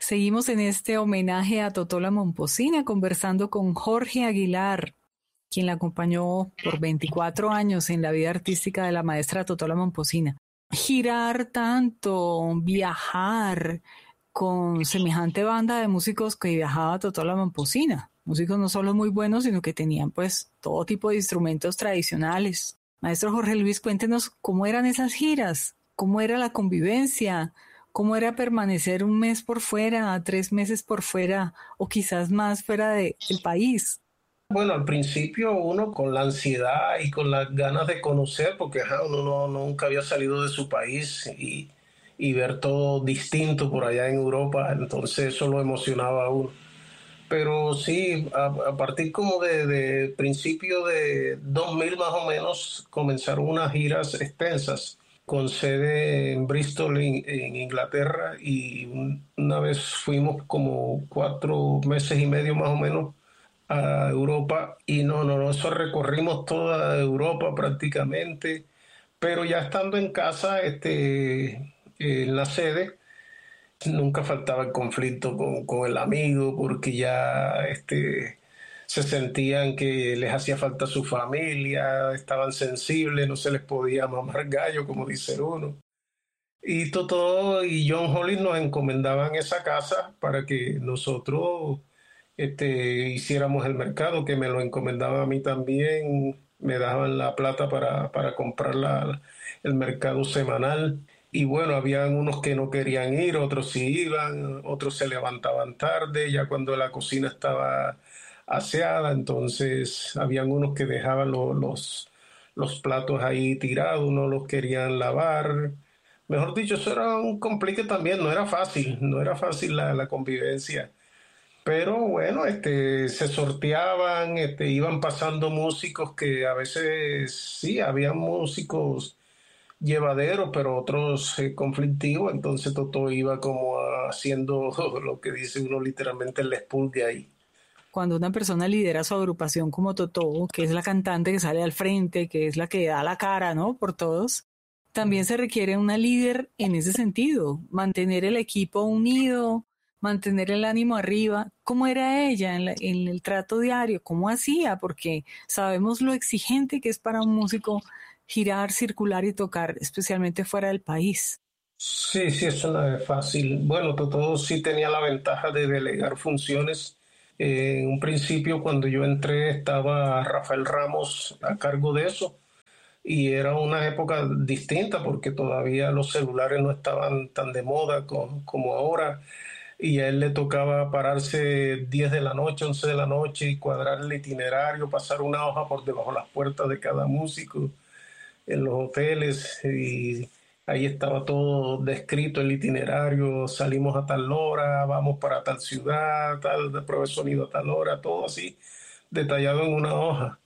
Seguimos en este homenaje a Totó la Momposina conversando con Jorge Aguilar, quien la acompañó por 24 años en la vida artística de la maestra Totó la Momposina. Girar tanto, viajar con semejante banda de músicos que viajaba Totó la Momposina. Músicos no solo muy buenos, sino que tenían pues todo tipo de instrumentos tradicionales. Maestro Jorge Luis, cuéntenos cómo eran esas giras, cómo era la convivencia, cómo era permanecer un mes por fuera, 3 meses por fuera o quizás más fuera del país. Bueno, al principio uno con la ansiedad y con las ganas de conocer, porque uno nunca había salido de su país y ver todo distinto por allá en Europa, entonces eso lo emocionaba a uno. Pero sí, a partir como de principio de 2000 más o menos, comenzaron unas giras extensas con sede en Bristol, en Inglaterra, y una vez fuimos como 4 meses y medio más o menos a Europa, y no, eso recorrimos toda Europa prácticamente, pero ya estando en casa, en la sede, nunca faltaba el conflicto con el amigo, porque ya se sentían que les hacía falta su familia, estaban sensibles, no se les podía mamar gallo, como dice uno. Y Totó y John Hollis nos encomendaban esa casa para que nosotros hiciéramos el mercado, que me lo encomendaban a mí también, me daban la plata para comprar el mercado semanal. Y bueno, habían unos que no querían ir, otros sí iban, otros se levantaban tarde, ya cuando la cocina estaba aseada, entonces habían unos que dejaban los platos ahí tirados, no los querían lavar. Mejor dicho, eso era un complique también, no era fácil la convivencia. Pero bueno, se sorteaban, iban pasando músicos que a veces sí, había músicos llevaderos, pero otros conflictivos, entonces Totó iba como haciendo lo que dice uno literalmente el expulgue ahí. Cuando una persona lidera su agrupación como Totó, que es la cantante que sale al frente, que es la que da la cara, ¿no? Por todos, también se requiere una líder en ese sentido, mantener el equipo unido, mantener el ánimo arriba. ¿Cómo era ella en el trato diario? ¿Cómo hacía? Porque sabemos lo exigente que es para un músico girar, circular y tocar, especialmente fuera del país. Sí, sí, eso no es fácil. Bueno, Totó sí tenía la ventaja de delegar funciones. En un principio, cuando yo entré, estaba Rafael Ramos a cargo de eso. Y era una época distinta porque todavía los celulares no estaban tan de moda como ahora. Y a él le tocaba pararse 10 de la noche, 11 de la noche y cuadrar el itinerario, pasar una hoja por debajo de las puertas de cada músico en los hoteles. Y ahí estaba todo descrito, el itinerario, salimos a tal hora, vamos para tal ciudad, tal de prueba de sonido a tal hora, todo así detallado en una hoja.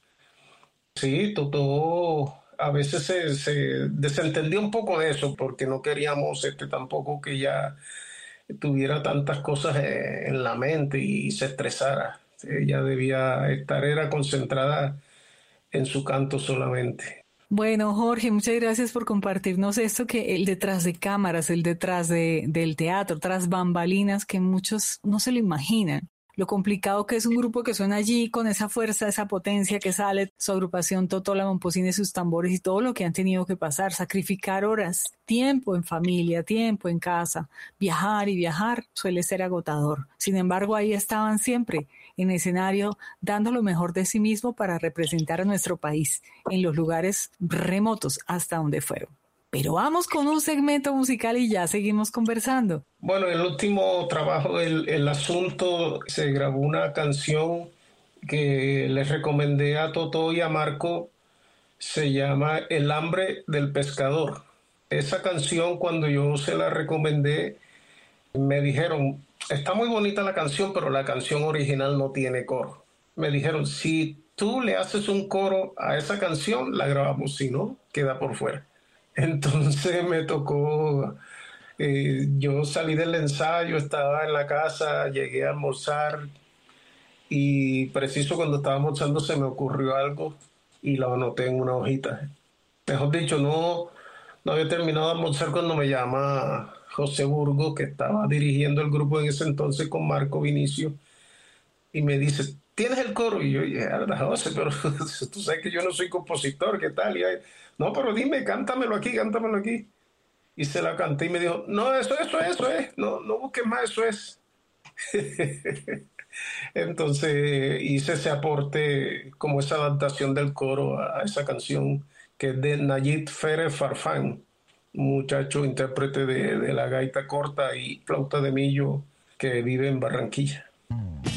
Sí, todo a veces se desentendió un poco de eso porque no queríamos tampoco que ella tuviera tantas cosas en la mente y se estresara. Ella debía estar era concentrada en su canto solamente. Bueno, Jorge, muchas gracias por compartirnos esto, que el detrás de cámaras, el detrás del teatro, tras bambalinas, que muchos no se lo imaginan. Lo complicado que es un grupo que suena allí con esa fuerza, esa potencia que sale, su agrupación Totó la Momposina y sus tambores y todo lo que han tenido que pasar, sacrificar horas, tiempo en familia, tiempo en casa, viajar y viajar suele ser agotador. Sin embargo, ahí estaban siempre en escenario, dando lo mejor de sí mismo para representar a nuestro país en los lugares remotos hasta donde fueron. Pero vamos con un segmento musical y ya seguimos conversando. Bueno, el último trabajo, el asunto, se grabó una canción que les recomendé a Totó y a Marco, se llama El hambre del pescador. Esa canción, cuando yo se la recomendé, me dijeron, está muy bonita la canción, pero la canción original no tiene coro. Me dijeron, si tú le haces un coro a esa canción, la grabamos, si no, queda por fuera. Entonces me tocó, yo salí del ensayo, estaba en la casa, llegué a almorzar y preciso cuando estaba almorzando se me ocurrió algo y lo anoté en una hojita. Mejor dicho, no había terminado de almorzar cuando me llama José Burgos, que estaba dirigiendo el grupo en ese entonces con Marco Vinicio, y me dice, ¿tienes el coro? Y yo, "Mierda, José, pero tú sabes que yo no soy compositor, ¿qué tal?" No, pero dime, cántamelo aquí, cántamelo aquí. Y se la canté y me dijo, no, eso es, no, no busques más, eso es. Entonces hice ese aporte, como esa adaptación del coro a esa canción, que es de Nayib Férez Farfán, un muchacho intérprete de la gaita corta y flauta de millo que vive en Barranquilla.